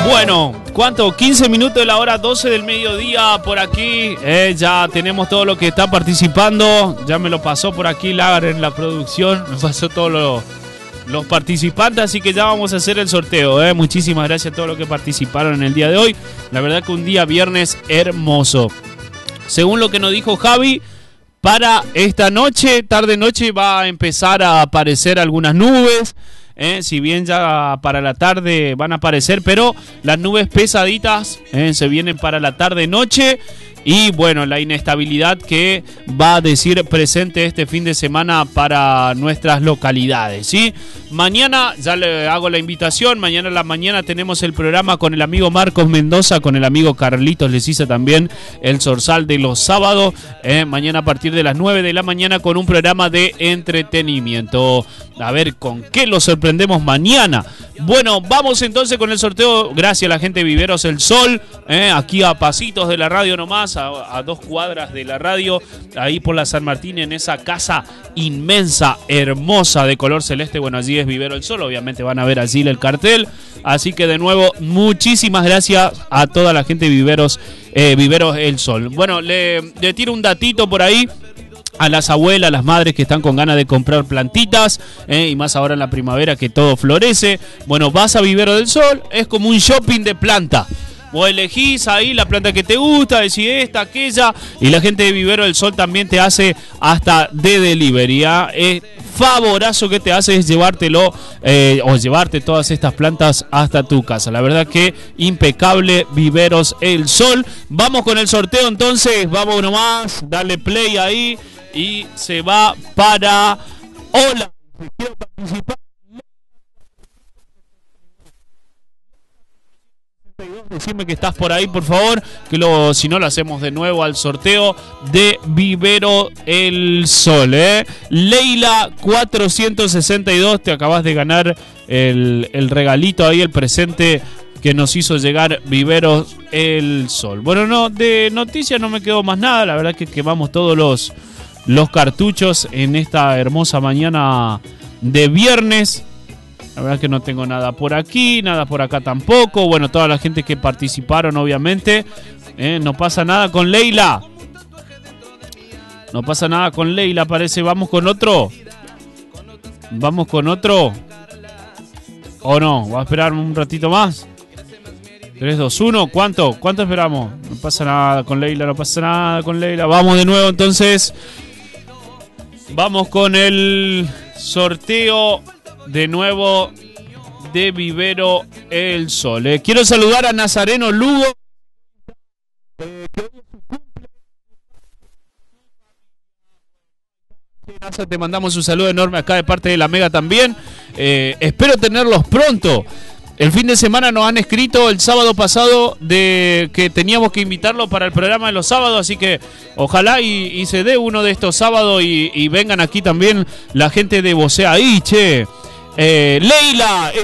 Bueno, ¿cuánto? 15 minutos de la hora 12 del mediodía por aquí. Ya tenemos todo lo que está participando. Ya me lo pasó por aquí Lagar en la producción. Me pasó todos los participantes, así que ya vamos a hacer el sorteo. Muchísimas gracias a todos los que participaron en el día de hoy. La verdad que un día viernes hermoso. Según lo que nos dijo Javi, para esta noche, tarde-noche, va a empezar a aparecer algunas nubes. Si bien ya para la tarde van a aparecer, pero las nubes pesaditas se vienen para la tarde-noche. Y bueno, la inestabilidad que va a decir presente este fin de semana para nuestras localidades, ¿sí? Mañana, ya le hago la invitación, mañana a la mañana tenemos el programa con el amigo Marcos Mendoza, con el amigo Carlitos Lesiza también, el Zorzal de los sábados, mañana a partir de las 9 de la mañana con un programa de entretenimiento. A ver, ¿con qué lo sorprendemos mañana? Bueno, vamos entonces con el sorteo, gracias a la gente de Viveros El Sol, aquí a pasitos de la radio nomás, a 2 cuadras de la radio, ahí por la San Martín, en esa casa inmensa, hermosa, de color celeste. Bueno, allí es Vivero El Sol, obviamente van a ver allí el cartel. Así que de nuevo, muchísimas gracias a toda la gente de Viveros El Sol. Bueno, le tiro un datito por ahí a las abuelas, a las madres que están con ganas de comprar plantitas, y más ahora en la primavera que todo florece. Bueno, vas a Vivero del Sol, es como un shopping de planta. Vos elegís ahí la planta que te gusta, decís esta, aquella, y la gente de Vivero del Sol también te hace hasta de delivery. Favorazo que te hace es llevártelo o llevarte todas estas plantas hasta tu casa. La verdad que impecable Viveros El Sol. Vamos con el sorteo entonces, vamos nomás, dale play ahí y se va para... Hola, quiero participar. Decime que estás por ahí, por favor, que si no lo hacemos de nuevo al sorteo de Vivero El Sol. Leila 462, te acabas de ganar el regalito ahí, el presente que nos hizo llegar Viveros El Sol. Bueno, no, de noticias no me quedó más nada, la verdad que quemamos todos los cartuchos en esta hermosa mañana de viernes. La verdad es que no tengo nada por aquí, nada por acá tampoco. Bueno, toda la gente que participaron, obviamente. No pasa nada con Leila. No pasa nada con Leila, parece. Vamos con otro. Vamos con otro. ¿O no? ¿Va a esperar un ratito más? 3, 2, 1. ¿Cuánto? ¿Cuánto esperamos? No pasa nada con Leila, no pasa nada con Leila. Vamos de nuevo entonces. Vamos con el sorteo de nuevo de Vivero El Sol. Quiero saludar a Nazareno Lugo. Te mandamos un saludo enorme acá de parte de la Mega también. Espero tenerlos pronto. El fin de semana nos han escrito el sábado pasado de que teníamos que invitarlo para el programa de los sábados, así que ojalá y se dé uno de estos sábados y vengan aquí también la gente de Vocea ahí, che. Leila.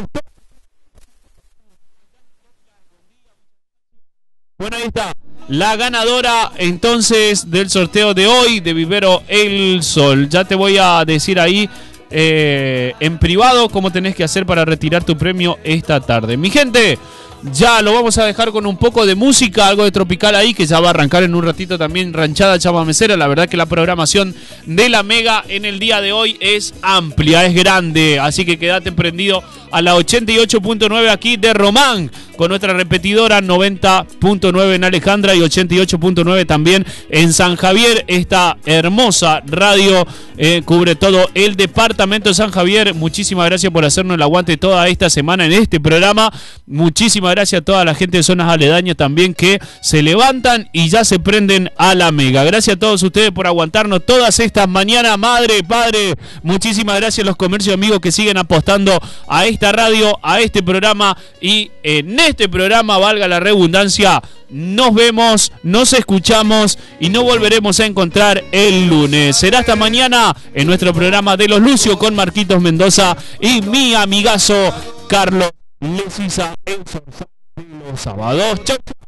Bueno, ahí está la ganadora entonces del sorteo de hoy de Vivero El Sol. Ya te voy a decir ahí en privado cómo tenés que hacer para retirar tu premio esta tarde. Mi gente, ya lo vamos a dejar con un poco de música, algo de tropical ahí, que ya va a arrancar en un ratito también Ranchada Chamamecera. La verdad que la programación de la Mega en el día de hoy es amplia, es grande, así que quédate prendido a la 88.9 aquí de Román, con nuestra repetidora 90.9 en Alejandra y 88.9 también en San Javier. Esta hermosa radio cubre todo el departamento de San Javier. Muchísimas gracias por hacernos el aguante toda esta semana en este programa. Muchísimas gracias a toda la gente de zonas aledañas también que se levantan y ya se prenden a la Mega. Gracias a todos ustedes por aguantarnos todas estas mañanas, madre, padre. Muchísimas gracias a los comercios amigos que siguen apostando a esta radio, a este programa, y en este programa, valga la redundancia, nos vemos, nos escuchamos y nos volveremos a encontrar el lunes. Será hasta mañana en nuestro programa de Los Lucio con Marquitos Mendoza y mi amigazo Carlos Lesiza en los sábados. Chau.